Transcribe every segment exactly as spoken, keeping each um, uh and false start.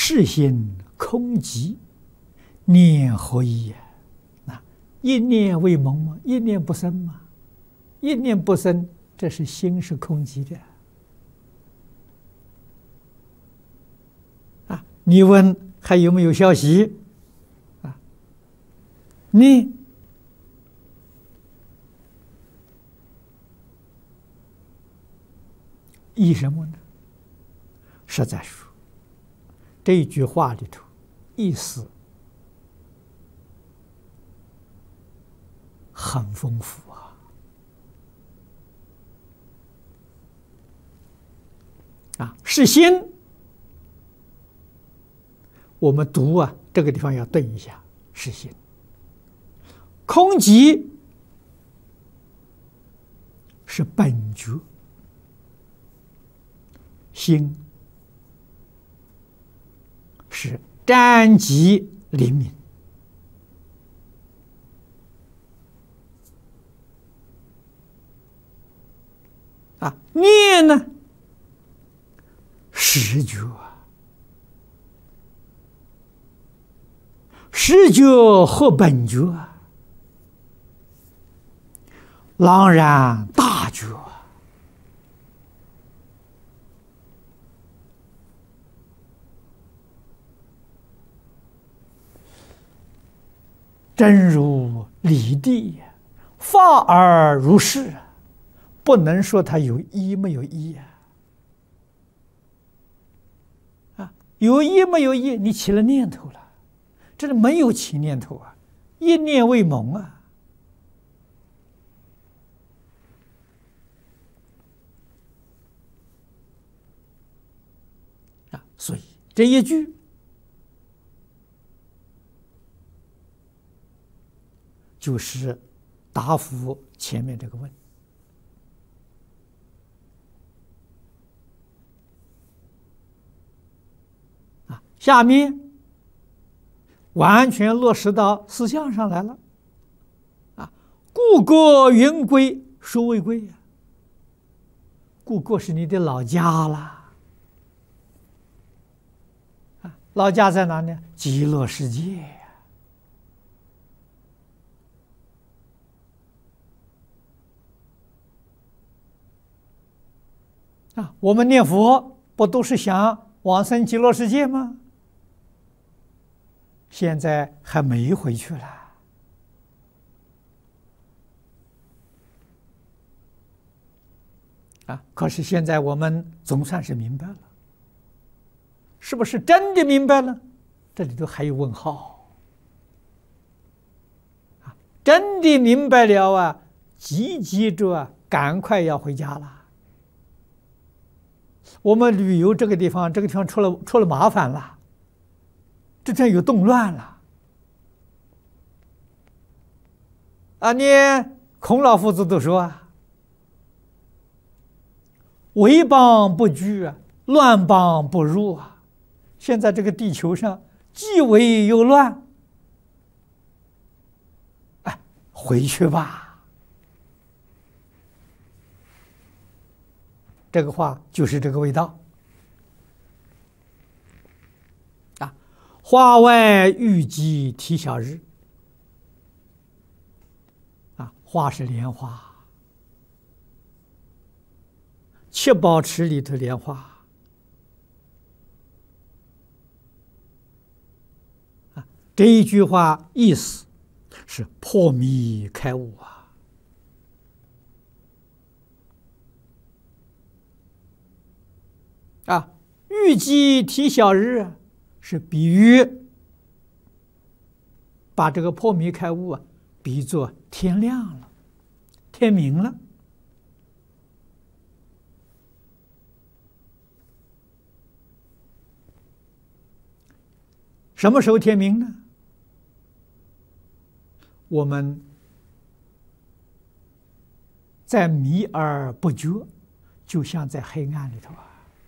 世心空寂，念何意呀？啊，一念为蒙吗？一念不生吗？一念不生，这是心是空寂的。啊，你问还有没有消息？啊，念意什么呢？实在说，这一句话里头意思很丰富啊！啊，是心，我们读啊，这个地方要顿一下，是心。空寂是本觉，心是瞻寂灵敏。啊，念呢，实觉啊，实觉和本觉啊，朗然大觉啊。真如理地，法而如是，不能说它有一没有一啊！啊，有一没有一，你起了念头了，这是没有起念头啊，一念为蒙啊！啊，所以这一句就是答复前面这个问。啊，下面完全落实到思想上来了。啊，故国云归，孰为归呀？故国是你的老家啦。啊，老家在哪呢？极乐世界。啊，我们念佛不都是想往生极乐世界吗？现在还没回去了。啊，可是现在我们总算是明白了，是不是真的明白了？这里头还有问号。啊，真的明白了啊，急急着啊，赶快要回家了。我们旅游这个地方，这个地方出了出了麻烦了，这这有动乱了。啊，你孔老夫子都说啊，为邦不居啊，乱邦不入啊。现在这个地球上既为又乱，哎，回去吧。这个话就是这个味道啊！花外玉鸡啼晓日啊，花是莲花，七宝池里头莲花啊，这一句话意思是破迷开悟啊。啊，玉鸡啼晓日是比喻，把这个破迷开悟啊，比作天亮了，天明了。什么时候天明呢？我们在迷而不觉，就像在黑暗里头啊。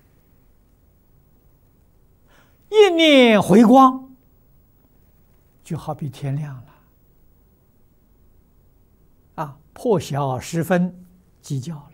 一念回光，就好比天亮了。啊，破晓时分鸡叫了。